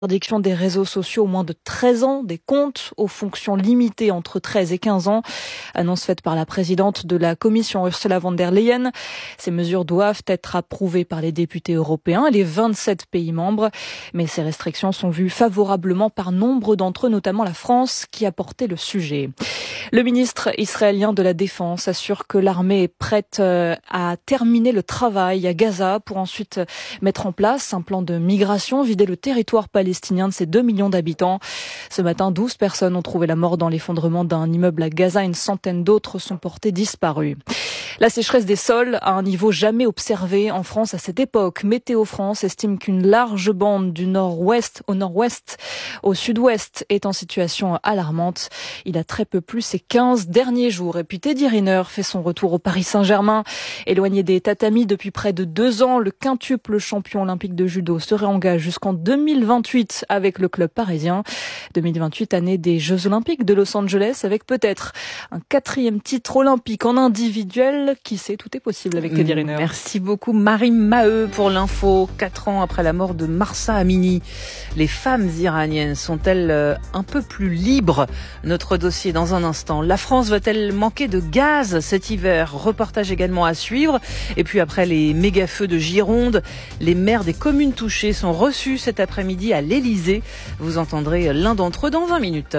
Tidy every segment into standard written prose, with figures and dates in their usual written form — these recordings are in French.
Interdiction des réseaux sociaux aux moins de 13 ans, des comptes aux fonctions limitées entre 13 et 15 ans. Annonce faite par la présidente de la Commission, Ursula von der Leyen. Ces mesures doivent être approuvées par les députés européens et les 27 pays membres. Mais ces restrictions sont vues favorablement par nombre d'entre eux, notamment la France, qui a porté le sujet. Le ministre israélien de la Défense assure que l'armée est prête à terminer le travail à Gaza pour ensuite mettre en place un plan de migration, vider le territoire palestinien de ses 2 millions d'habitants. Ce matin, 12 personnes ont trouvé la mort dans l'effondrement d'un immeuble à Gaza. Une centaine d'autres sont portées disparues. La sécheresse des sols à un niveau jamais observé en France à cette époque. Météo France estime qu'une large bande du nord-ouest au sud-ouest est en situation alarmante. Il a très peu plu ces 15 derniers jours. Et puis Teddy Riner fait son retour au Paris Saint-Germain. Éloigné des tatamis depuis près de 2 ans, le quintuple champion olympique de judo se réengage jusqu'en 2028 avec le club parisien. 2028, année des Jeux Olympiques de Los Angeles, avec peut-être un 4e titre olympique en individuel. Qui sait, tout est possible avec Teddy Riner. Merci beaucoup Marie Maheu pour l'info. 4 ans après la mort de Mahsa Amini, les femmes iraniennes sont-elles un peu plus libres? Notre dossier dans un instant. La France va-t-elle manquer de gaz cet hiver? Reportage également à suivre. Et puis après les méga-feux de Gironde, les maires des communes touchées sont reçus cet après-midi à l'Élysée. Vous entendrez l'un d'entre eux dans 20 minutes.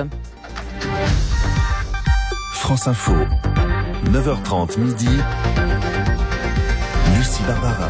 France Info, 9h30 midi, Lucie Barbara.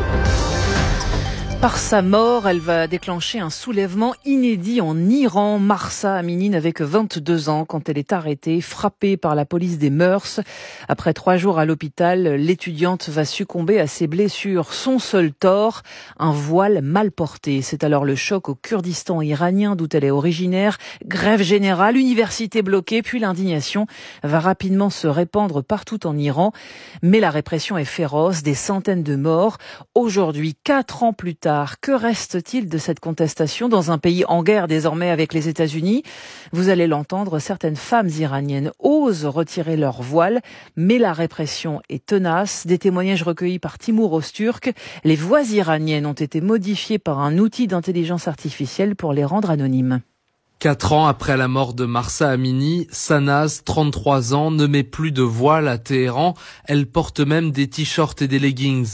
Par sa mort, elle va déclencher un soulèvement inédit en Iran. Mahsa Amini n'avait que 22 ans quand elle est arrêtée, frappée par la police des mœurs. Après 3 jours à l'hôpital, l'étudiante va succomber à ses blessures. Son seul tort, un voile mal porté. C'est alors le choc au Kurdistan iranien d'où elle est originaire. Grève générale, université bloquée, puis l'indignation va rapidement se répandre partout en Iran. Mais la répression est féroce, des centaines de morts. Aujourd'hui, 4 ans plus tard, que reste-t-il de cette contestation dans un pays en guerre désormais avec les États-Unis? Vous allez l'entendre, certaines femmes iraniennes osent retirer leur voile, mais la répression est tenace. Des témoignages recueillis par Timur Öztürk. Les voix iraniennes ont été modifiées par un outil d'intelligence artificielle pour les rendre anonymes. 4 ans après la mort de Mahsa Amini, Sanaz, 33 ans, ne met plus de voile à Téhéran. Elle porte même des t-shirts et des leggings.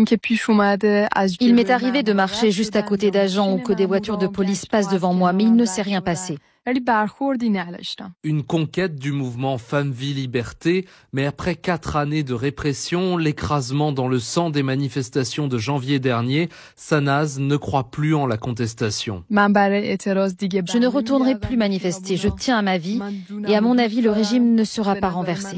Il m'est arrivé de marcher juste à côté d'agents ou que des voitures de police passent devant moi, mais il ne s'est rien passé. Une conquête du mouvement Femmes-Vie Liberté, mais après 4 années de répression, l'écrasement dans le sang des manifestations de janvier dernier, Sanaz ne croit plus en la contestation. Je ne retournerai plus manifester, je tiens à ma vie et à mon avis le régime ne sera pas renversé.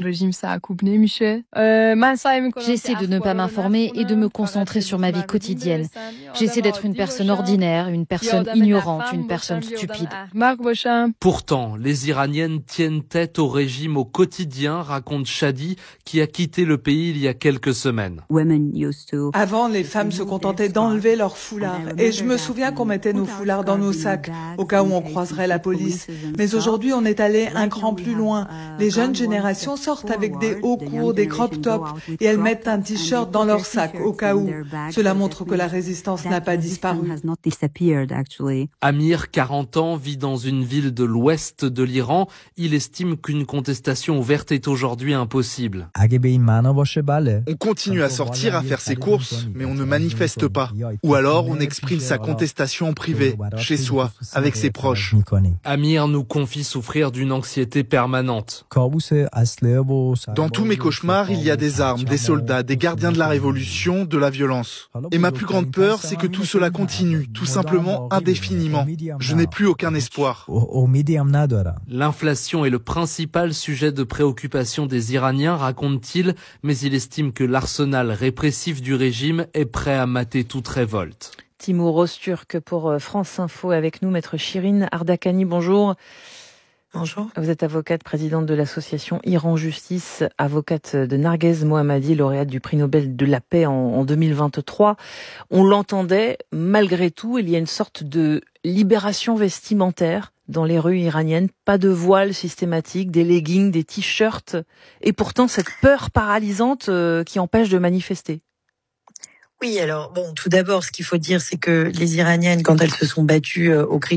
J'essaie de ne pas m'informer et de me concentrer sur ma vie quotidienne. J'essaie d'être une personne ordinaire, une personne ignorante, une personne stupide. Pourtant, les Iraniennes tiennent tête au régime au quotidien, raconte Shadi, qui a quitté le pays il y a quelques semaines. Avant, les femmes se contentaient d'enlever leurs foulards. Et je me souviens qu'on mettait nos foulards dans nos sacs, au cas où on croiserait la police. Mais aujourd'hui, on est allé un cran plus loin. Les jeunes générations sortent avec des hauts courts, des crop tops, et elles mettent un t-shirt dans leur sac, au cas où. Cela montre que la résistance n'a pas disparu. Amir, 40 ans, vit dans une ville de l'ouest de l'Iran. Il estime qu'une contestation ouverte est aujourd'hui impossible. On continue à sortir, à faire ses courses, mais on ne manifeste pas. Ou alors on exprime sa contestation en privé, chez soi, avec ses proches. Amir nous confie souffrir d'une anxiété permanente. Dans tous mes cauchemars, il y a des armes, des soldats, des gardiens de la révolution, de la violence. Et ma plus grande peur, c'est que tout cela continue, tout simplement indéfiniment. Je n'ai plus aucun espoir. L'inflation est le principal sujet de préoccupation des Iraniens, raconte-t-il, mais il estime que l'arsenal répressif du régime est prêt à mater toute révolte. Timur Öztürk pour France Info avec nous, maître Chirine Ardakani, bonjour. Bonjour. Vous êtes avocate, présidente de l'association Iran Justice, avocate de Narguez Mohammadi, lauréate du prix Nobel de la paix en 2023. On l'entendait, malgré tout, il y a une sorte de libération vestimentaire dans les rues iraniennes, pas de voile systématique, des leggings, des t-shirts, et pourtant cette peur paralysante qui empêche de manifester. Oui, alors bon, tout d'abord, ce qu'il faut dire, c'est que les Iraniennes, quand elles se sont battues au cri